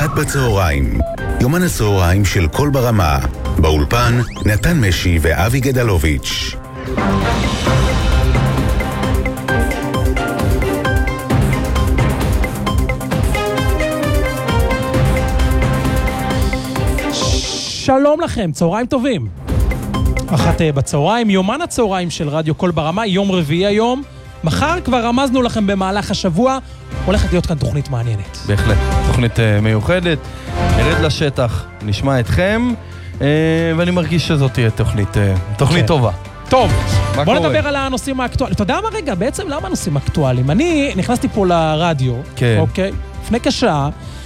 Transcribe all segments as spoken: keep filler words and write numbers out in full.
אחת בצהריים, יומן הצהריים של כל ברמה, באולפן נתן משי ואבי גדלוביץ'. שלום לכם, צהריים טובים. אחת בצהריים, יומן הצהריים של רדיו כל ברמה, יום רביעי היום. מחר כבר רמזנו לכם במהלך השבוע, הולכת להיות כאן תוכנית מעניינת. בהחלט, תוכנית uh, מיוחדת. נרד לשטח, נשמע אתכם, uh, ואני מרגיש שזאת תהיה תוכנית, uh, תוכנית okay. טובה. טוב, בוא קורה? נדבר על הנושאים האקטואליים. אתה יודע מה רגע, בעצם למה הנושאים האקטואליים? אני נכנסתי פה לרדיו, כן. אוקיי? לפני כשעה,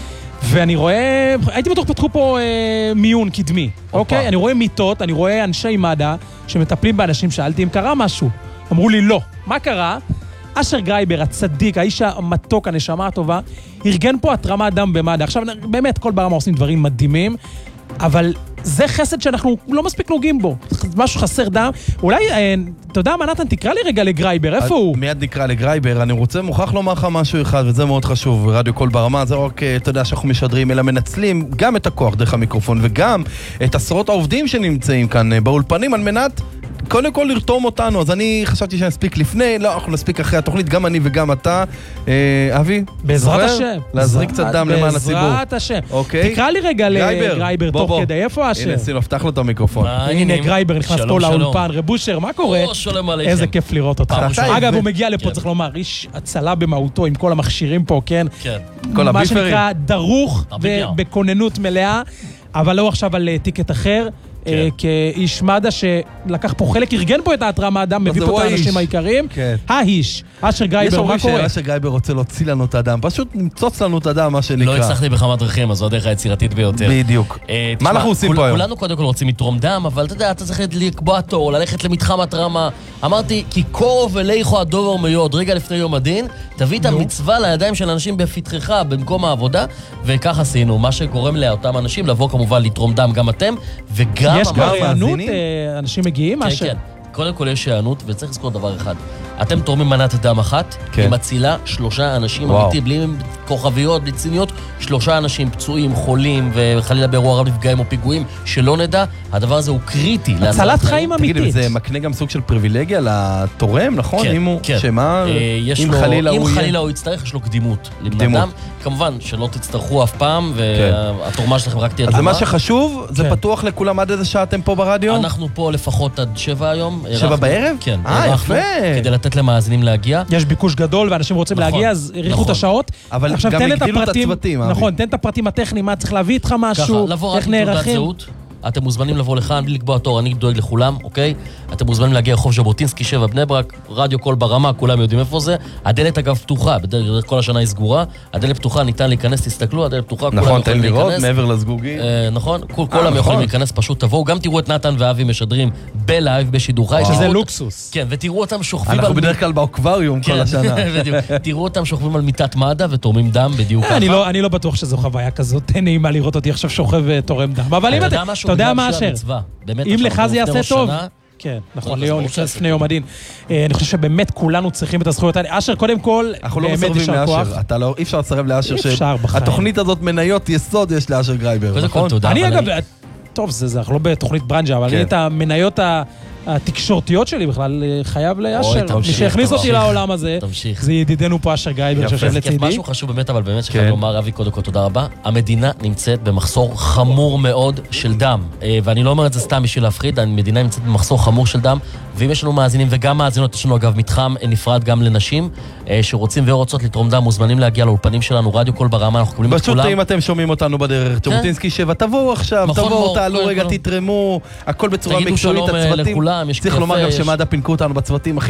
ואני רואה, הייתי בטוח פתחו פה אה, מיון קדמי, אוקיי? אני רואה מיטות, אני רואה אנשי מד"א שמטפלים באנשים, שאלתי אם קרה משהו. אמרו לי לא. מה קרה? אשר גרייבר, הצדיק, האיש המתוק, הנשמה הטובה, ארגן פה התרמת דם במד"א. עכשיו, באמת, כל ברמה עושים דברים מדהימים, אבל זה חסד שאנחנו לא מספיק נוגעים בו. משהו חסר דם. אולי, אתה יודע מה, נתן, תקרא לי רגע לגרייבר, איפה הוא? מיד נקרא לגרייבר. אני רוצה, מוכרח לומר לך משהו אחד, וזה מאוד חשוב. רדיו כל ברמה, זה רק, אתה יודע, שאנחנו משדרים, אלא מנצלים גם את הכוח דרך המיקרופון, וגם את עשרות העובדים שנמצאים כאן באולפנים, על מנת קודם כל לרתום אותנו. אז אני חשבתי שנספיק לפני, לא, אנחנו נספיק אחרי התוכנית, גם אני וגם אתה. אה, אבי? בעזרת השם. להזריק קצת דם למען הציבור. בעזרת השם. אוקיי? תקרא לי רגע לגרייבר תוך כדי, איפה אשר? הנה, סינו, פתח לו את המיקרופון. הנה גרייבר נכנס פה לאולפן. רבושר, מה קורה? איזה כיף לראות אותך. אגב, הוא מגיע לפה, צריך לומר, איש הצלה במהותו עם כל המכשירים פה, כן? כן. כל הביפרים. מה שנקרא דרוך ובכוננות מלאה, אבל לא עכשיו על טיקט אחר. כאיש מד"א שלקח פה חלק, ארגן פה את ההתרמה האדם, מביא פה את האנשים העיקריים. האיש, אשר גרייבר, מה קורה? יש אומרים שאשר גרייבר רוצה להוציא לנו את האדם, פשוט נמצוץ לנו את האדם, מה שנקרא. לא הצלחתי בכמה דרכים, אז זו הדרך היצירתית ביותר. בדיוק. מה אנחנו עושים פה היום? כולנו קודם כל רוצים לתרום דם, אבל אתה יודע, אתה צריך לקבוע תור, ללכת למתחם התרמה. אמרתי, כי קרוב אליך הדובר מיוד, רגע לפני יום הדין, תביא את המצווה לידיים של אנשים בפתחך, במקום העבודה, וכך עשינו, מה שגורם לאותם אנשים לבוא כמובן לתרום דם גם אתם, וגם יש כבר הענות, אנשים מגיעים? כן, כן. קודם כל יש הענות, וצריך לזכור דבר אחד. אתם תורמים מנת דם אחת, היא מצילה שלושה אנשים אמיתיים, בלי כוכביות, בלי ציניות, שלושה אנשים פצועים, חולים, וחלילה באירוע רב נפגעים או פיגועים, שלא נדע, הדבר הזה הוא קריטי. הצלת חיים אמיתית. תגידי, זה מקנה גם סוג של פריבילגיה לתורם, נכון? כן, אם הוא, כן. שמה, אם חלילה הוא יהיה... אם חלילה הוא יצטרך, יש לו קדימות. קדימות. כמובן, שלא תצטרכו אף פעם, והתורמה שלכם רק תהיה... אז זה מה שחשוב, זה פתוח לכולם עד איזה שעה אתם פה ברדיו? אנחנו פה לפחות עד שבע היום. שבע בערב? כן. אה, יפה. כדי לתת למאזינים להגיע. יש ביקוש גדול ואנשים רוצים להגיע, אז הריחו את השעות. אבל גם הגדילו את הצוותים. נכון, תן את הפרטים הטכניים, מה צריך להביא איתך משהו, איך נערכים. אתם מוזמנים לבוא לכאן בלי לקבוע תור, אני דואג לכולם, אוקיי? אתם מוזמנים להגיע לחוף ז'בוטינסקי שבע בני ברק, רדיו כל ברמה, כולם יודעים איפה זה. הדלת אגב פתוחה, בדרך כל השנה היא סגורה. הדלת פתוחה, ניתן להיכנס, תסתכלו, הדלת פתוחה, כולם יכולים יכולים להיכנס. נכון, תן לראות, מעבר לסגוגי. נכון, כולם יכולים להיכנס, פשוט תבואו. גם תראו את נתן ואבי משדרים בלייב, בשידור חי. שזה לוקסוס. כן, ותראו אותם שוכבים אנחנו בדרך כלל באקווריום כל השנה. תראו אותם שוכבים על מיטת מד"א ותורמים דם בדיוק ככה. אני לא בטוח שזו חוויה כזאת נעימה לראות אותי עכשיו שוכב ותורם דם. אבל אם אתה יודע מה אשר, אם לך זה יעשה טוב, כן, נכון, לפני יום הדין. אני חושב שבאמת כולנו צריכים את הזכויות האלה. אשר, קודם כל, אנחנו לא מסרבים לאשר. אי אפשר לסרב לאשר שהתוכנית הזאת מניות יסוד יש לאשר גרייבר, נכון? אני אגב, טוב, זה אנחנו לא בתוכנית ברנג'ה, אבל אני את המניות התקשורתיות שלי בכלל חייב לאשר. מי שהכניס אותי לעולם הזה, זה ידידנו פה אשר גרייבר שיושב לצידי. משהו חשוב באמת, אבל באמת שחייב לומר, אבי, קודם כל תודה רבה. המדינה נמצאת במחסור חמור מאוד של דם, ואני לא אומר את זה סתם בשביל להפחיד, המדינה נמצאת במחסור חמור של דם, ואם יש לנו מאזינים וגם מאזינות, יש לנו אגב מתחם נפרד גם לנשים שרוצים ורוצות לתרום דם, מוזמנים להגיע לאולפנים שלנו, רדיו כל ברמה, אנחנו קובלים את כולם. פשוט אם אתם שומעים אותנו בדרך, ז'בוטינסקי שבע, תבואו עכשיו, תבואו, תעלו רגע, תתרמו, הכל בצורה מקצועית, הצוותים. צריך לומר גם שמד"א פינקו אותנו בצוותים